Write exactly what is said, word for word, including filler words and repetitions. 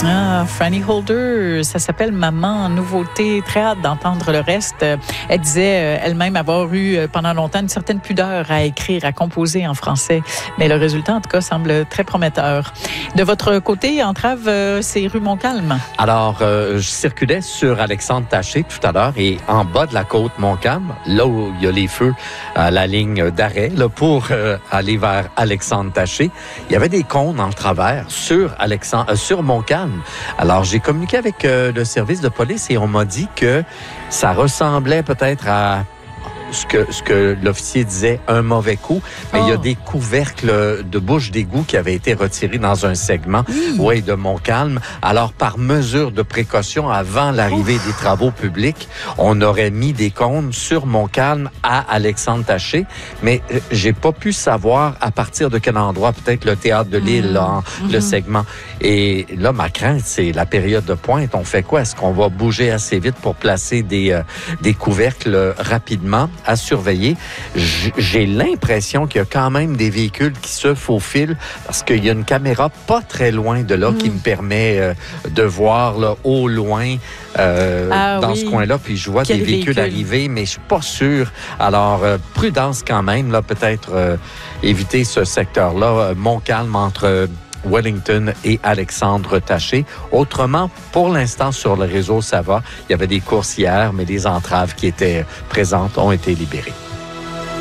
Ah, Franny Holder, ça s'appelle Maman, nouveauté. Très hâte d'entendre le reste. Elle disait elle-même avoir eu pendant longtemps une certaine pudeur à écrire, à composer en français. Mais le résultat, en tout cas, semble très prometteur. De votre côté, Entrave, c'est rue Montcalm. Alors, euh, je circulais sur Alexandre Taché tout à l'heure et en bas de la côte Montcalm, là où il y a les feux à la ligne d'arrêt, là, pour euh, aller vers Alexandre Taché, il y avait des cônes en travers sur, Alexandre, euh, sur Montcalm. Alors, j'ai communiqué avec euh, le service de police et on m'a dit que ça ressemblait peut-être à ce que, ce que l'officier disait, un mauvais coup. Mais oh. il y a des couvercles de bouche d'égout qui avaient été retirés dans un segment mmh. oui, de Montcalm. Alors, par mesure de précaution, avant l'arrivée Ouf. des travaux publics, on aurait mis des cônes sur Montcalm à Alexandre Taché. Mais euh, j'ai pas pu savoir à partir de quel endroit, peut-être le théâtre de l'île, mmh. là, mmh. le segment. Et là, ma crainte, c'est la période de pointe. On fait quoi? Est-ce qu'on va bouger assez vite pour placer des, euh, des couvercles rapidement? À surveiller. J'ai l'impression qu'il y a quand même des véhicules qui se faufilent parce qu'il y a une caméra pas très loin de là mmh. qui me permet euh, de voir là, au loin euh, ah, dans oui. ce coin-là. Puis je vois Quel des véhicules véhicule? arriver, mais je suis pas sûr. Alors, euh, prudence quand même, là, peut-être euh, éviter ce secteur-là. Euh, Montcalm entre... Euh, Wellington et Alexandre Taché. Autrement, pour l'instant, sur le réseau, ça va. Il y avait des courses hier, mais les entraves qui étaient présentes ont été libérées.